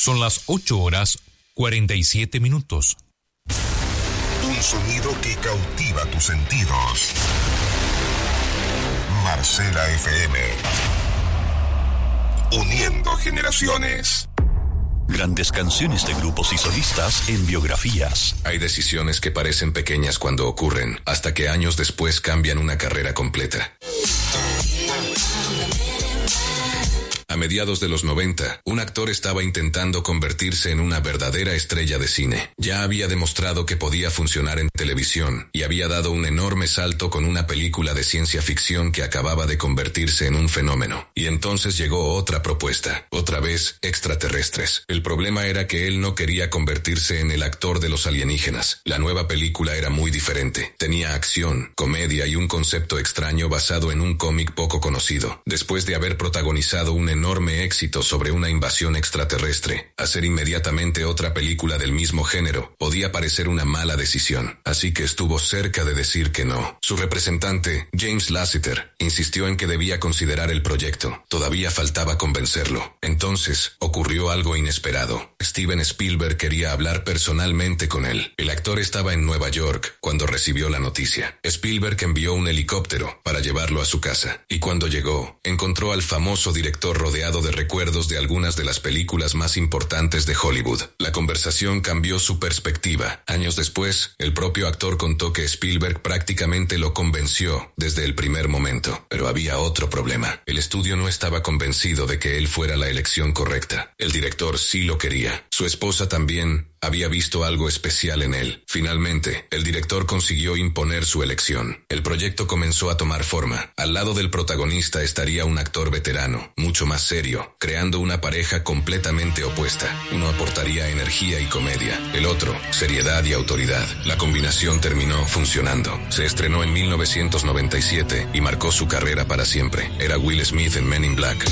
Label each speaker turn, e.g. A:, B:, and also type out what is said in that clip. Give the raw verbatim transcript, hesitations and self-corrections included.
A: Son las ocho horas cuarenta y siete minutos.
B: Un sonido que cautiva tus sentidos. Marcela F M. Uniendo generaciones.
C: Grandes canciones de grupos y solistas en biografías.
D: Hay decisiones que parecen pequeñas cuando ocurren, hasta que años después cambian una carrera completa. A mediados de los noventa, un actor estaba intentando convertirse en una verdadera estrella de cine. Ya había demostrado que podía funcionar en televisión y había dado un enorme salto con una película de ciencia ficción que acababa de convertirse en un fenómeno. Y entonces llegó otra propuesta, otra vez extraterrestres. El problema era que él no quería convertirse en el actor de los alienígenas. La nueva película era muy diferente. Tenía acción, comedia y un concepto extraño basado en un cómic poco conocido. Después de haber protagonizado un enorme enorme éxito sobre una invasión extraterrestre, hacer inmediatamente otra película del mismo género podía parecer una mala decisión, así que estuvo cerca de decir que no. Su representante, James Lasseter, insistió en que debía considerar el proyecto. Todavía faltaba convencerlo. Entonces, ocurrió algo inesperado. Steven Spielberg quería hablar personalmente con él. El actor estaba en Nueva York cuando recibió la noticia. Spielberg envió un helicóptero para llevarlo a su casa, y cuando llegó, encontró al famoso director rodeado de recuerdos de algunas de las películas más importantes de Hollywood. La conversación cambió su perspectiva. Años después, el propio actor contó que Spielberg prácticamente lo convenció desde el primer momento. Pero había otro problema. El estudio no estaba convencido de que él fuera la elección correcta. El director sí lo quería. Su esposa también había visto algo especial en él. Finalmente, el director consiguió imponer su elección. El proyecto comenzó a tomar forma. Al lado del protagonista estaría un actor veterano, mucho más serio, creando una pareja completamente opuesta. Uno aportaría energía y comedia, el otro, seriedad y autoridad. La combinación terminó funcionando. Se estrenó en mil novecientos noventa y siete y marcó su carrera para siempre. Era Will Smith en Men in Black.